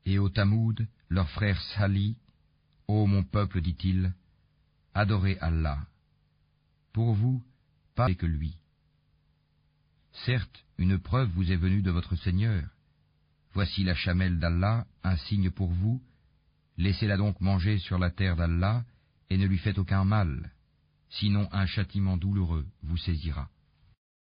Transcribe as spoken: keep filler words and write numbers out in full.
Et au Tamoud, leur frère Salih, ô mon peuple, dit-il, adorez Allah. Pour vous, pas que lui. Certes, une preuve vous est venue de votre Seigneur. Voici la chamelle d'Allah, un signe pour vous. Laissez-la donc manger sur la terre d'Allah, et ne lui faites aucun mal. Sinon un châtiment douloureux vous saisira.